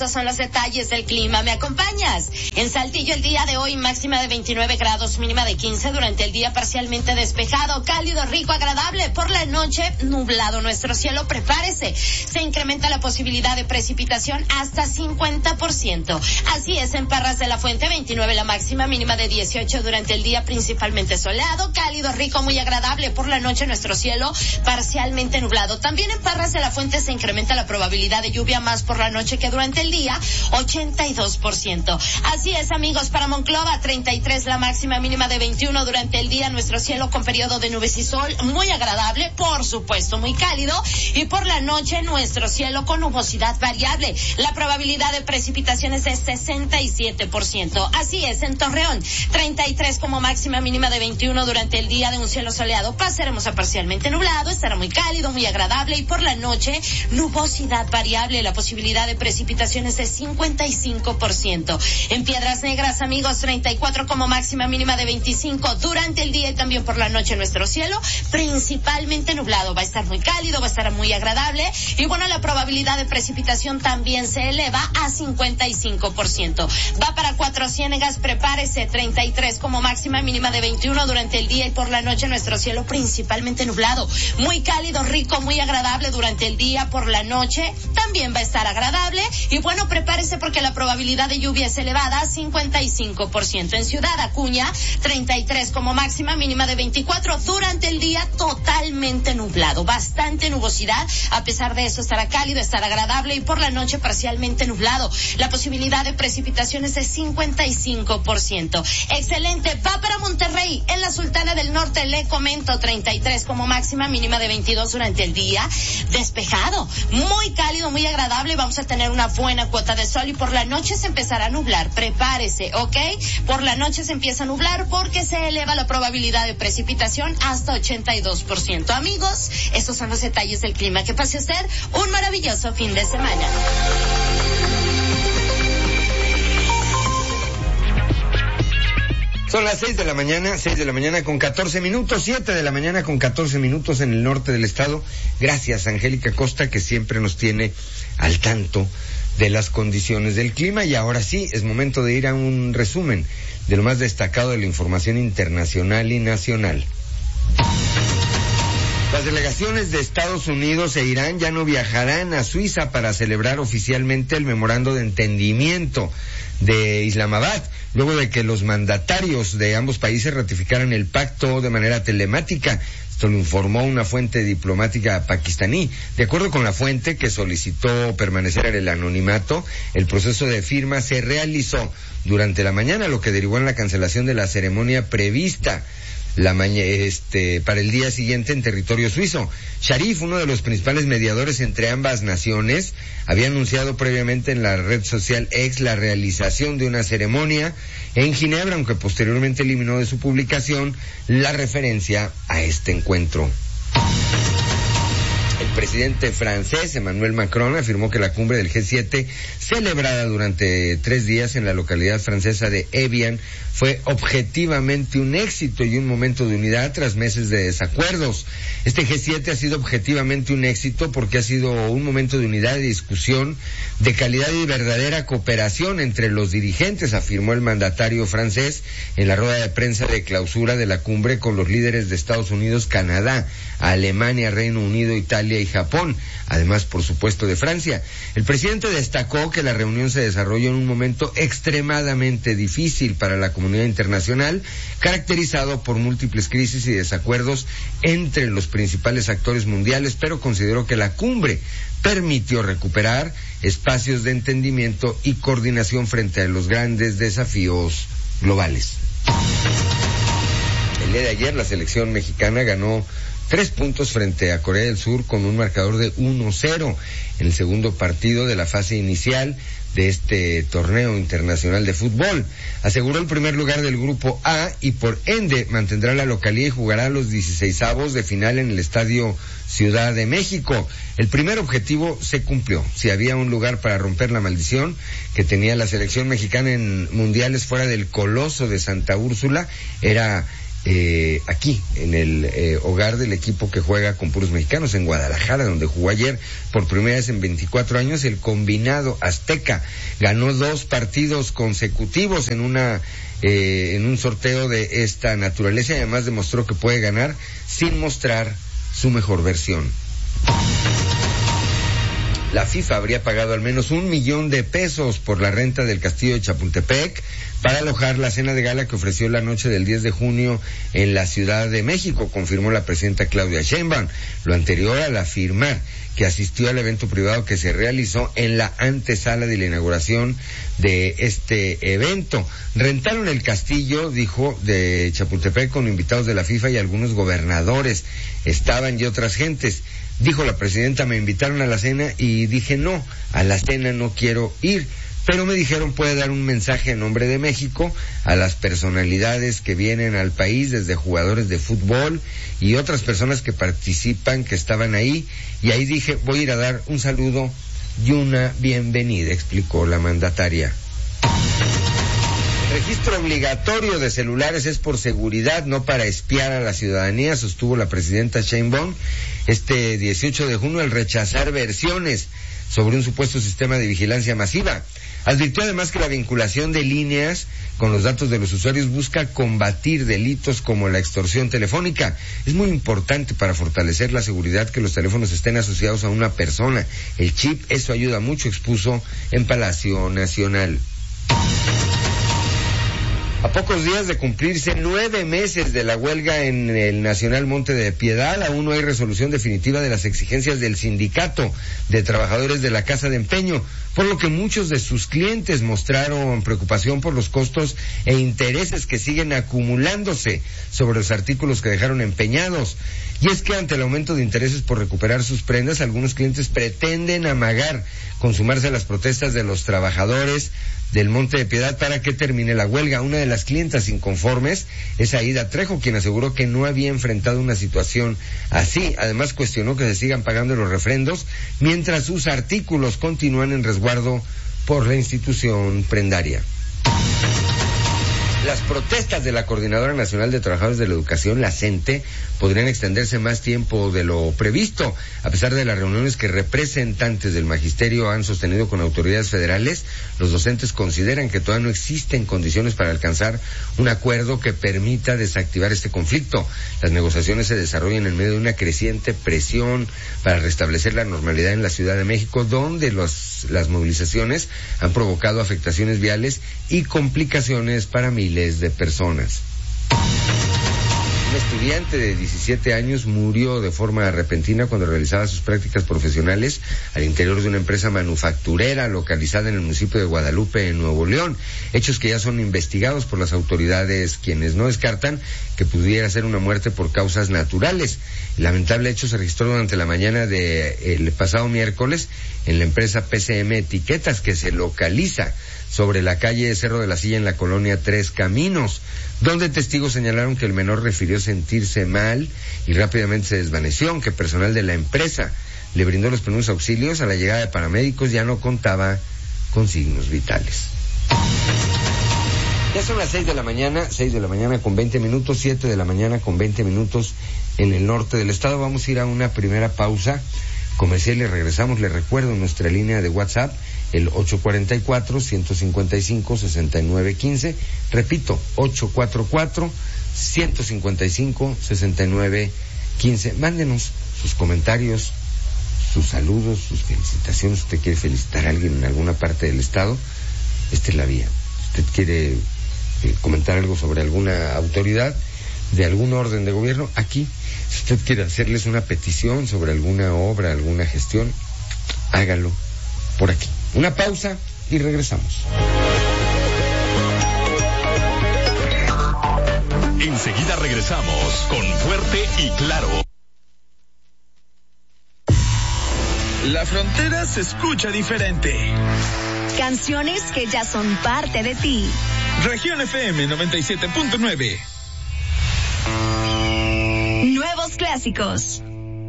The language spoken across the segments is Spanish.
Estos son los detalles del clima. ¿Me acompañas? En Saltillo el día de hoy máxima de 29 grados, mínima de 15. Durante el día parcialmente despejado, cálido, rico, agradable. Por la noche nublado nuestro cielo. Prepárese. Se incrementa la posibilidad de precipitación hasta 50%. Así es, en Parras de la Fuente 29 la máxima, mínima de 18. Durante el día principalmente soleado, cálido, rico, muy agradable. Por la noche nuestro cielo parcialmente nublado. También en Parras de la Fuente se incrementa la probabilidad de lluvia más por la noche que durante el día, 82%. Así es, amigos, para Monclova 33 la máxima, mínima de 21. Durante el día nuestro cielo con periodo de nubes y sol, muy agradable, por supuesto muy cálido, y por la noche nuestro cielo con nubosidad variable. La probabilidad de precipitación es de 67%. Así es, en Torreón 33 como máxima, mínima de 21. Durante el día de un cielo soleado pasaremos a parcialmente nublado, estará muy cálido, muy agradable, y por la noche nubosidad variable. La posibilidad de precipitación es de 55%. En Piedras Negras, amigos, 34 como máxima, mínima de 25. Durante el día y también por la noche nuestro cielo principalmente nublado. Va a estar muy cálido, va a estar muy agradable, y bueno, la probabilidad de precipitación también se eleva a 55%. Va para Cuatro Ciénegas, prepárese, 33 como máxima, mínima de 21. Durante el día y por la noche nuestro cielo principalmente nublado. Muy cálido, rico, muy agradable. Durante el día, por la noche también va a estar agradable, y bueno, prepárese porque la probabilidad de lluvia es elevada a 55%. En Ciudad Acuña, 33 como máxima, mínima de 24. Durante el día totalmente nublado, bastante nubosidad. A pesar de eso estará cálido, estará agradable, y por la noche parcialmente nublado. La posibilidad de precipitación es de 55%. Excelente. Va para Monterrey, en la Sultana del Norte, le comento, 33 como máxima, mínima de 22. Durante el día despejado, muy cálido, muy agradable. Vamos a tener una buena cuota de sol, y por la noche se empezará a nublar. Prepárese, ¿ok? Por la noche se empieza a nublar porque se eleva la probabilidad de precipitación hasta 82%. Amigos, estos son los detalles del clima. Que pase usted un maravilloso fin de semana. Son las 6 de la mañana con 14 minutos, 7 de la mañana con 14 minutos en el norte del estado. Gracias, Angélica Costa, que siempre nos tiene al tanto de las condiciones del clima. Y ahora sí, es momento de ir a un resumen de lo más destacado de la información internacional y nacional. Las delegaciones de Estados Unidos e Irán ya no viajarán a Suiza para celebrar oficialmente el memorando de entendimiento de Islamabad, luego de que los mandatarios de ambos países ratificaran el pacto de manera telemática. Esto lo informó una fuente diplomática pakistaní. De acuerdo con la fuente, que solicitó permanecer en el anonimato, el proceso de firma se realizó durante la mañana, lo que derivó en la cancelación de la ceremonia prevista para el día siguiente en territorio suizo. Sharif, uno de los principales mediadores entre ambas naciones, había anunciado previamente en la red social X la realización de una ceremonia en Ginebra, aunque posteriormente eliminó de su publicación la referencia a este encuentro. El presidente francés Emmanuel Macron afirmó que la cumbre del G7, celebrada durante 3 días en la localidad francesa de Evian, fue objetivamente un éxito y un momento de unidad tras meses de desacuerdos. Este G7 ha sido objetivamente un éxito porque ha sido un momento de unidad y discusión de calidad y verdadera cooperación entre los dirigentes, afirmó el mandatario francés en la rueda de prensa de clausura de la cumbre con los líderes de Estados Unidos, Canadá, Alemania, Reino Unido, Italia y Japón, además, por supuesto, de Francia. El presidente destacó que la reunión se desarrolló en un momento extremadamente difícil para la comunidad internacional, caracterizado por múltiples crisis y desacuerdos entre los principales actores mundiales, pero consideró que la cumbre permitió recuperar espacios de entendimiento y coordinación frente a los grandes desafíos globales. El día de ayer la selección mexicana ganó 3 puntos frente a Corea del Sur con un marcador de 1-0 en el segundo partido de la fase inicial de este torneo internacional de fútbol. Aseguró el primer lugar del grupo A y por ende mantendrá la localía y jugará los 16avos de final en el Estadio Ciudad de México. El primer objetivo se cumplió. Si había un lugar para romper la maldición que tenía la selección mexicana en mundiales fuera del Coloso de Santa Úrsula, era aquí, en el hogar del equipo que juega con puros mexicanos, en Guadalajara, donde jugó ayer por primera vez en 24 años. El combinado azteca ganó 2 partidos consecutivos en un sorteo de esta naturaleza, y además demostró que puede ganar sin mostrar su mejor versión. La FIFA habría pagado al menos $1 millón por la renta del castillo de Chapultepec para alojar la cena de gala que ofreció la noche del 10 de junio en la Ciudad de México, confirmó la presidenta Claudia Sheinbaum. Lo anterior al afirmar que asistió al evento privado que se realizó en la antesala de la inauguración de este evento. Rentaron el castillo, dijo, de Chapultepec con invitados de la FIFA y algunos gobernadores. Estaban y otras gentes. Dijo la presidenta, me invitaron a la cena y dije no, a la cena no quiero ir, pero me dijeron puede dar un mensaje en nombre de México a las personalidades que vienen al país, desde jugadores de fútbol y otras personas que participan, que estaban ahí, y ahí dije voy a ir a dar un saludo y una bienvenida, explicó la mandataria. El registro obligatorio de celulares es por seguridad, no para espiar a la ciudadanía, sostuvo la presidenta Sheinbaum este 18 de junio al rechazar versiones sobre un supuesto sistema de vigilancia masiva. Advirtió además que la vinculación de líneas con los datos de los usuarios busca combatir delitos como la extorsión telefónica. Es muy importante para fortalecer la seguridad que los teléfonos estén asociados a una persona. El chip, eso ayuda mucho, expuso en Palacio Nacional. A pocos días de cumplirse 9 meses de la huelga en el Nacional Monte de Piedad, aún no hay resolución definitiva de las exigencias del sindicato de trabajadores de la Casa de Empeño, por lo que muchos de sus clientes mostraron preocupación por los costos e intereses que siguen acumulándose sobre los artículos que dejaron empeñados. Y es que ante el aumento de intereses por recuperar sus prendas, algunos clientes pretenden amagar con sumarse a las protestas de los trabajadores del Monte de Piedad para que termine la huelga. Una de las clientas inconformes es Aida Trejo, quien aseguró que no había enfrentado una situación así. Además cuestionó que se sigan pagando los refrendos mientras sus artículos continúan en resguardo por la institución prendaria. Las protestas de la Coordinadora Nacional de Trabajadores de la Educación, la CENTE, podrían extenderse más tiempo de lo previsto. A pesar de las reuniones que representantes del magisterio han sostenido con autoridades federales, los docentes consideran que todavía no existen condiciones para alcanzar un acuerdo que permita desactivar este conflicto. Las negociaciones se desarrollan en medio de una creciente presión para restablecer la normalidad en la Ciudad de México, donde las movilizaciones han provocado afectaciones viales y complicaciones para miles de personas. Un estudiante de 17 años murió de forma repentina cuando realizaba sus prácticas profesionales al interior de una empresa manufacturera localizada en el municipio de Guadalupe, en Nuevo León. Hechos que ya son investigados por las autoridades, quienes no descartan que pudiera ser una muerte por causas naturales. El lamentable hecho se registró durante la mañana del pasado miércoles en la empresa PCM Etiquetas, que se localiza sobre la calle Cerro de la Silla en la colonia Tres Caminos, donde testigos señalaron que el menor refirió sentirse mal y rápidamente se desvaneció, aunque personal de la empresa le brindó los primeros auxilios. A la llegada de paramédicos ya no contaba con signos vitales. Ya son las 6 de la mañana con 20 minutos, 7 de la mañana con 20 minutos en el norte del estado. Vamos a ir a una primera pausa comercial y regresamos. Les recuerdo nuestra línea de WhatsApp, el 844-155-6915. Repito, 844-155-6915. Mándenos sus comentarios, sus saludos, sus felicitaciones. Si usted quiere felicitar a alguien en alguna parte del estado, esta es la vía. Si usted quiere comentar algo sobre alguna autoridad de algún orden de gobierno, aquí. Si usted quiere hacerles una petición sobre alguna obra, alguna gestión, hágalo por aquí. Una pausa y regresamos. Enseguida regresamos con Fuerte y Claro. La frontera se escucha diferente. Canciones que ya son parte de ti. Región FM 97.9. Nuevos clásicos.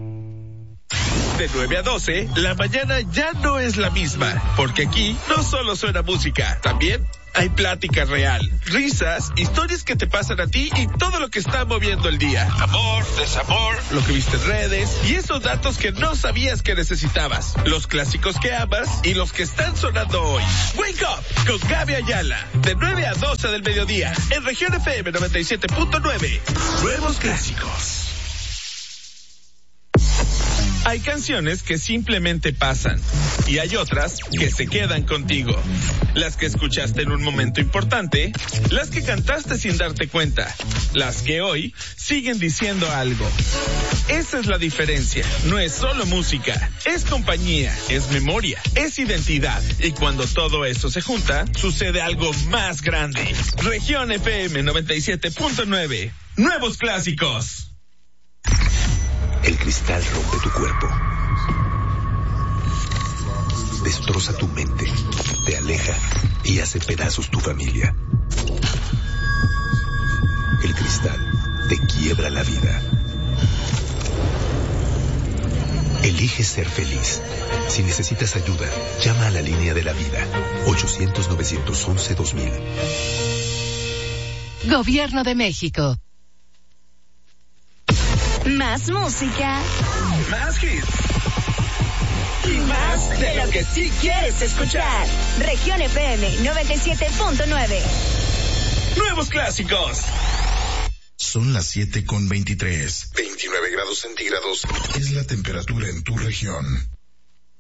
De 9 a 12, la mañana ya no es la misma, porque aquí no solo suena música, también Hay plática real, risas, historias que te pasan a ti y todo lo que está moviendo el día. Amor, desamor, lo que viste en redes y esos datos que no sabías que necesitabas. Los clásicos que amas y los que están sonando hoy. Wake Up con Gaby Ayala, de 9 a 12 del mediodía, en Región FM 97.9. Nuevos clásicos. Hay canciones que simplemente pasan y hay otras que se quedan contigo. Las que escuchaste en un momento importante, las que cantaste sin darte cuenta, las que hoy siguen diciendo algo. Esa es la diferencia. No es solo música, es compañía, es memoria, es identidad. Y cuando todo eso se junta, sucede algo más grande. Región FM 97.9. Nuevos clásicos. El cristal rompe tu cuerpo, destroza tu mente, te aleja y hace pedazos tu familia. El cristal te quiebra la vida. Elige ser feliz. Si necesitas ayuda, llama a la línea de la vida, 800-911-2000. Gobierno de México. Más música. Más hits. Y más de lo que sí quieres escuchar. Región FM 97.9. Nuevos clásicos. Son las 7:23. 29 grados centígrados es la temperatura en tu región.